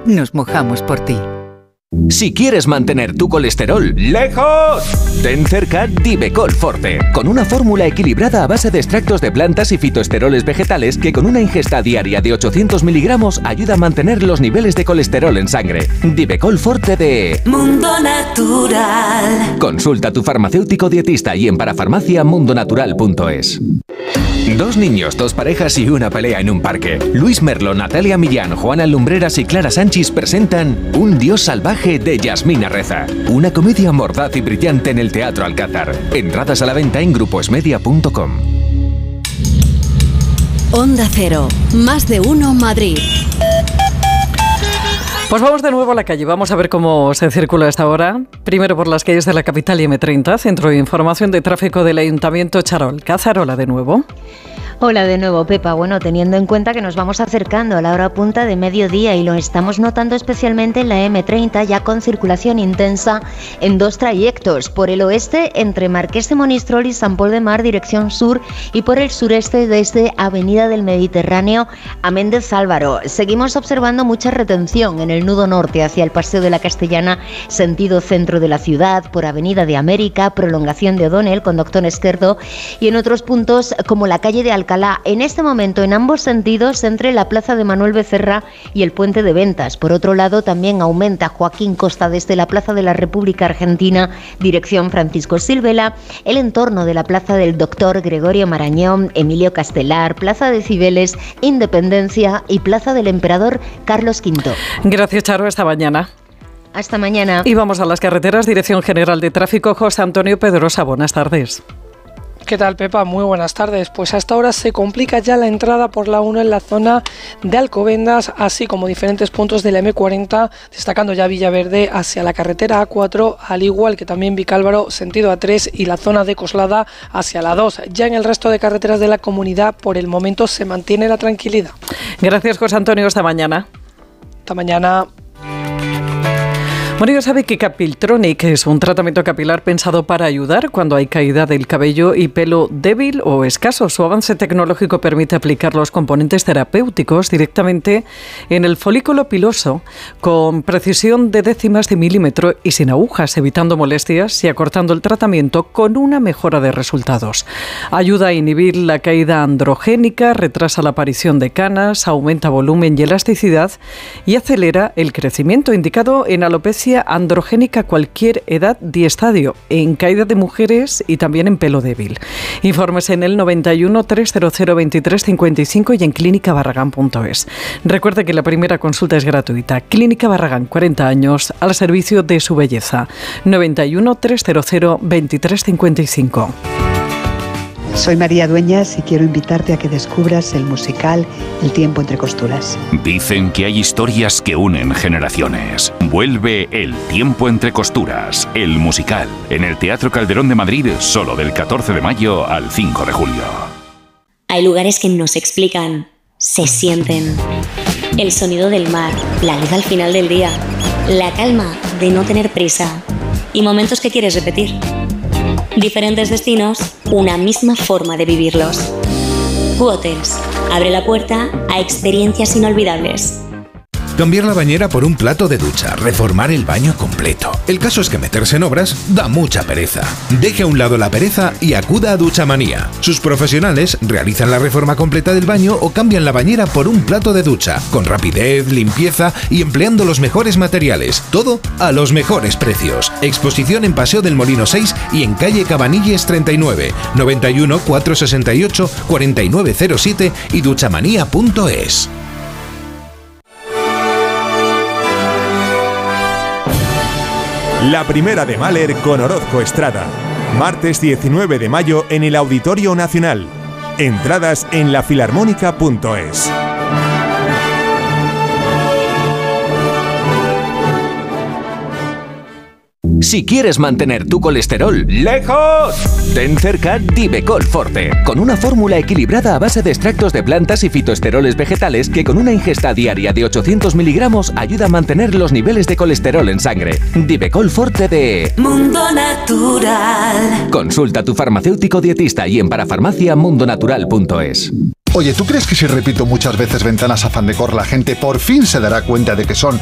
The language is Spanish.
nos mojamos por ti. Si quieres mantener tu colesterol lejos, ten cerca Divecol Forte, con una fórmula equilibrada a base de extractos de plantas y fitoesteroles vegetales que con una ingesta diaria de 800 miligramos ayuda a mantener los niveles de colesterol en sangre. Divecol Forte de Mundo Natural. Consulta a tu farmacéutico dietista y en parafarmaciamundonatural.es. Dos niños, dos parejas y una pelea en un parque. Luis Merlo, Natalia Millán, Juana Lumbreras y Clara Sánchez presentan Un dios salvaje de Yasmina Reza. Una comedia mordaz y brillante en el Teatro Alcázar. Entradas a la venta en grupoesmedia.com. Onda Cero, más de uno Madrid. Pues vamos de nuevo a la calle, vamos a ver cómo se circula a esta hora. Primero por las calles de la capital y M30, Centro de Información de Tráfico del Ayuntamiento Charo Alcázar. Hola de nuevo. Hola de nuevo, Pepa. Bueno, teniendo en cuenta que nos vamos acercando a la hora punta de mediodía y lo estamos notando especialmente en la M30, ya con circulación intensa en dos trayectos. Por el oeste, entre Marqués de Monistrol y San Pol de Mar, dirección sur, y por el sureste, desde Avenida del Mediterráneo a Méndez Álvaro. Seguimos observando mucha retención en el nudo norte hacia el Paseo de la Castellana, sentido centro de la ciudad, por Avenida de América, prolongación de O'Donnell con Doctor Esquerdo, y en otros puntos como la calle de Alcalá, en este momento en ambos sentidos entre la plaza de Manuel Becerra y el Puente de Ventas. Por otro lado, también aumenta Joaquín Costa desde la Plaza de la República Argentina, dirección Francisco Silvela, el entorno de la Plaza del Doctor Gregorio Marañón, Emilio Castelar, Plaza de Cibeles, Independencia y Plaza del Emperador Carlos V. Gracias, Charo, hasta mañana. Hasta mañana. Y vamos a las carreteras, Dirección General de Tráfico, José Antonio Pedrosa, buenas tardes. ¿Qué tal, Pepa? Muy buenas tardes. Pues hasta ahora se complica ya la entrada por la 1 en la zona de Alcobendas, así como diferentes puntos de la M40, destacando ya Villaverde hacia la carretera A4, al igual que también Vicálvaro, sentido A3, y la zona de Coslada hacia la 2. Ya en el resto de carreteras de la comunidad, por el momento, se mantiene la tranquilidad. Gracias, José Antonio. Hasta mañana. Hasta mañana. Bueno, ya sabe que Capiltronic es un tratamiento capilar pensado para ayudar cuando hay caída del cabello y pelo débil o escaso. Su avance tecnológico permite aplicar los componentes terapéuticos directamente en el folículo piloso con precisión de décimas de milímetro y sin agujas, evitando molestias y acortando el tratamiento con una mejora de resultados. Ayuda a inhibir la caída androgénica, retrasa la aparición de canas, aumenta volumen y elasticidad y acelera el crecimiento, indicado en alopecia androgénica a cualquier edad y estadio, en caída de mujeres y también en pelo débil. Informes en el 91 300 23 55 y en clínicabarragán.es. Recuerde que la primera consulta es gratuita. Clínica Barragán, 40 años al servicio de su belleza. 91 300 23 55. Soy María Dueñas y quiero invitarte a que descubras el musical El tiempo entre costuras. Dicen que hay historias que unen generaciones. Vuelve El tiempo entre costuras, el musical, en el Teatro Calderón de Madrid, solo del 14 de mayo al 5 de julio. Hay lugares que no se explican, se sienten. El sonido del mar, la luz al final del día, la calma de no tener prisa y momentos que quieres repetir. Diferentes destinos, una misma forma de vivirlos. Q-Hotels abre la puerta a experiencias inolvidables. Cambiar la bañera por un plato de ducha, reformar el baño completo. El caso es que meterse en obras da mucha pereza. Deje a un lado la pereza y acuda a Duchamanía. Sus profesionales realizan la reforma completa del baño o cambian la bañera por un plato de ducha, con rapidez, limpieza y empleando los mejores materiales. Todo a los mejores precios. Exposición en Paseo del Molino 6 y en calle Cabanilles 39, 91 468 4907 y duchamanía.es. La primera de Mahler con Orozco Estrada. Martes 19 de mayo en el Auditorio Nacional. Entradas en lafilarmónica.es. Si quieres mantener tu colesterol lejos, ten cerca Divecol Forte, con una fórmula equilibrada a base de extractos de plantas y fitoesteroles vegetales que con una ingesta diaria de 800 miligramos ayuda a mantener los niveles de colesterol en sangre. Divecol Forte de Mundo Natural. Consulta a tu farmacéutico dietista y en parafarmaciamundonatural.es. Oye, ¿tú crees que si repito muchas veces Ventanas Afán Decor la gente por fin se dará cuenta de que son